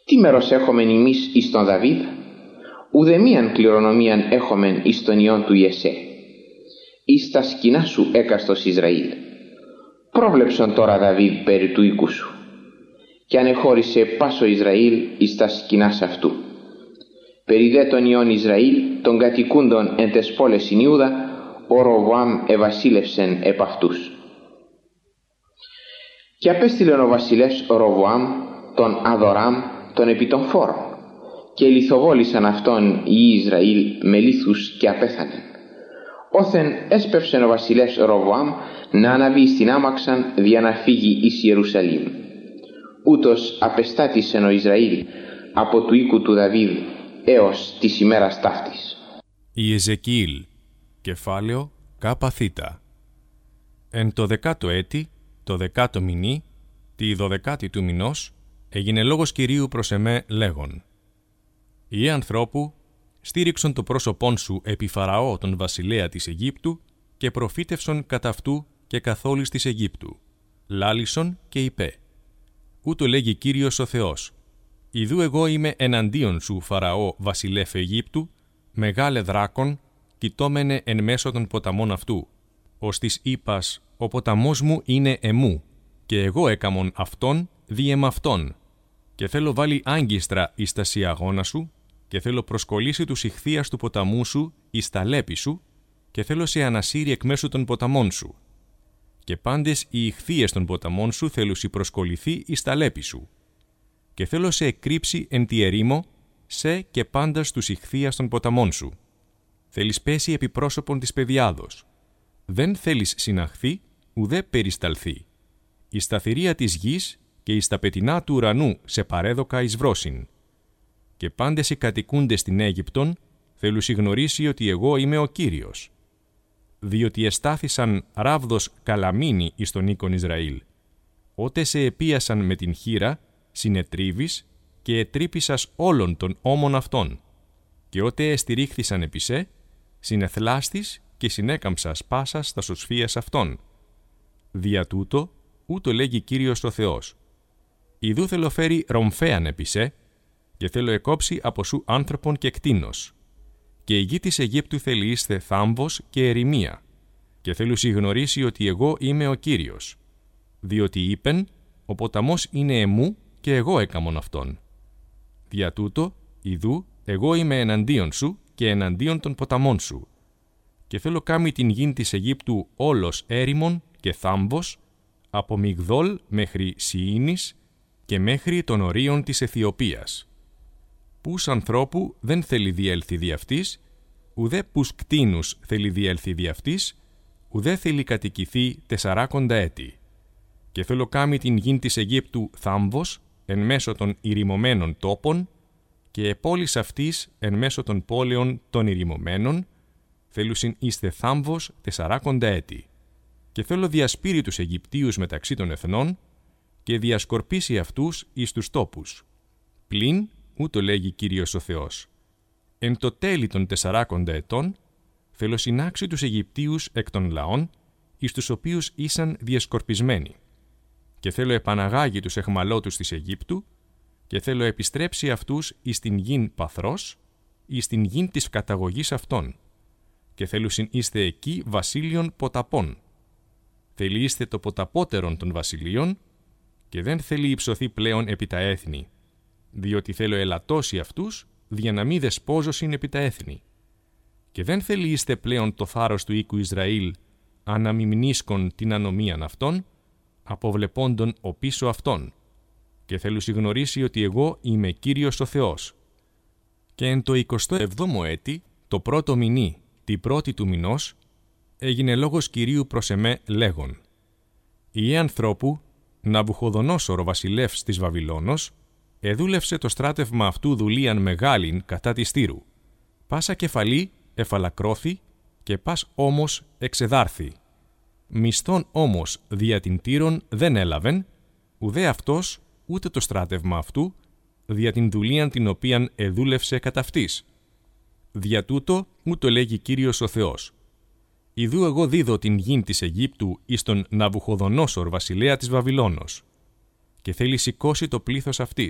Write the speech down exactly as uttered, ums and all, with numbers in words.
Τι μέρος έχομεν ημείς εις τον Δαβίδ? Ουδεμίαν κληρονομίαν έχομεν εις τον ιόν του Ιεσέ. Εις τα σκηνά σου έκαστος Ισραήλ. Πρόβλεψον τώρα Δαβίδ περί του οίκου σου. Κι ανεχώρησε πάσο Ισραήλ εις τα σκηνάς αυτού. Περί δε τον ιόν Ισραήλ, των κατοικούντων εν τες πόλες in Ιούδα, ο Ροβοάμ ευασίλευσεν επ' αυτούς. Και απέστειλεν ο βασιλεύς Ροβοάμ τον Αδοράμ τον επί των φόρων, και λιθοβόλησαν αυτόν οι Ισραήλ με λίθους και απέθανεν. Όθεν έσπευσεν ο βασιλεύς Ροβοάμ να αναβεί στην άμαξαν δια να φύγει εις Ιερουσαλήμ. Ούτως απεστάτησεν ο Ισραήλ από του οίκου του Δαβίδ έως της ημέρας ταύτης. Ιεζεκιήλ, κεφάλαιο κάπαθήτα. Εν το δεκάτο έτη, το δεκάτο μηνύ, τη δωδεκάτη του μηνός, έγινε λόγος Κυρίου προς εμέ λέγον: «Ιε ανθρώπου, στήριξον το πρόσωπόν σου επί Φαραώ τον βασιλέα της Αιγύπτου και προφήτευσον κατά αυτού και καθ' όλης της Αιγύπτου. Λάλησον και είπε: ούτω λέγει Κύριος ο Θεός, ιδού εγώ είμαι εναντίον σου Φαραώ βασιλεύ Αιγύπτου, μεγάλε δράκον, κοιτώμενε εν μέσω των ποταμών αυτού. Ως της είπας, ο ποταμός μου είναι εμού, και εγώ έκαμον αυτόν δι' εμαυτόν. Και θέλω βάλει άγκιστρα εις τα σιαγώνα σου, και θέλω προσκολήσει τους ηχθείας του ποταμού σου εις τα λέπη σου, και θέλω σε ανασύρει εκ μέσου των ποταμών σου. Και πάντες οι ηχθείες των ποταμών σου θέλουσι προσκοληθεί εις τα λέπη σου. Και θέλω σε εκρύψει εν τη ερήμο, σε και πάντας τους ηχθείας των ποταμών σου. Θέλεις πέσει επί πρόσωπον της πεδιάδος. Δεν θέλεις συναχθεί, ουδέ περισταλθεί. Η σταθερία της γης και η σταπετινά του ουρανού σε παρέδοκα εις βρόσιν. Και πάντες οι κατοικούντες στην Αίγυπτον θέλουσι γνωρίσει ότι εγώ είμαι ο Κύριος. Διότι εστάθησαν ράβδος καλαμίνη εις τον οίκον Ισραήλ. Ότε σε επίασαν με την χείρα, συνετρίβεις και ετρύπησας όλων των ώμων αυτών. Και ότε εστηρίχθησαν επί σε, συνεθλάστης και συνέκαμψας πάσας τα σωσφίας αυτών. Δια τούτο, ούτω λέγει Κύριος ο Θεός. Ιδού θέλω φέρει ρομφέαν επί σε, και θέλω εκόψει από σου άνθρωπον και κτήνος. Και η γη της Αιγύπτου θέλει είστε θάμβος και ερημία, και θέλω συγνωρίσει ότι εγώ είμαι ο Κύριος. Διότι είπεν, ο ποταμός είναι εμού και εγώ έκαμον αυτόν. Δια τούτο, ιδού, εγώ είμαι εναντίον σου και εναντίον των ποταμών σου. Και θέλω κάμει την γην της Αιγύπτου όλος έρημον και θάμβος, από Μιγδόλ μέχρι Σιήνης και μέχρι των ορίων της Αιθιοπίας. Πούς ανθρώπου δεν θέλει διέλθει δι' αυτής, ουδέ πούς κτήνους θέλει διέλθει δι' αυτής, ουδέ θέλει κατοικηθεί τεσσαράκοντα έτη. Και θέλω κάμει την γην της Αιγύπτου θάμβος, εν μέσω των ηρημωμένων τόπων, και επόλης αυτής εν μέσω των πόλεων των ηρημωμένων, θέλουσιν είστε θάμβος τεσσαράκοντα έτη. Και θέλω διασπείρει τους Αιγυπτίους μεταξύ των εθνών, και διασκορπίσει αυτούς εις τους τόπους. Πλην, ούτω λέγει Κύριος ο Θεός, εν το τέλη των τεσσαράκοντα ετών, θέλω συνάξει τους Αιγυπτίους εκ των λαών, εις τους οποίους ήσαν διασκορπισμένοι. Και θέλω επαναγάγει τους εχμαλώτους της Αιγύπτου, και θέλω επιστρέψει αυτούς εις την γην παθρός, εις την γην της καταγωγής αυτών. Και θέλουσιν είστε εκεί βασίλειον ποταπών. Θέλει είστε το ποταπότερον των βασιλείων, και δεν θέλει υψωθεί πλέον επί τα έθνη, διότι θέλω ελαττώσει αυτούς, δια να μη δεσπόζωσιν επί τα έθνη. Και δεν θέλει είστε πλέον το θάρρος του οίκου Ισραήλ, αναμιμνίσκον την ανομίαν αυτών, αποβλεπόντων ο πίσω αυτών. Και θέλω συγνωρίσει ότι εγώ είμαι Κύριος ο Θεός. Και εν το εικοστό εβδόμο έτη, το πρώτο μηνύ, τη πρώτη του μηνός, έγινε λόγος Κυρίου προς εμέ λέγον: «Ιε ανθρώπου, Ναβουχοδονόσορ ο βασιλεύς της Βαβυλώνος, εδούλευσε το στράτευμα αυτού δουλείαν μεγάλην κατά της Τύρου. Πάσα κεφαλή εφαλακρώθη και πας όμως εξεδάρθη. Μισθόν όμως δια την Τύρον δεν έλαβεν, ουδέ αυτός ούτε το στράτευμα αυτού, δια την δουλείαν την οποίαν εδούλευσε κατά αυτής. Δια τούτο ούτω λέγει Κύριος ο Θεός. Ιδού εγώ δίδω την γην της Αιγύπτου εις τον Ναβουχοδονόσορ βασιλέα της Βαβυλώνος, και θέλει σηκώσει το πλήθος αυτής,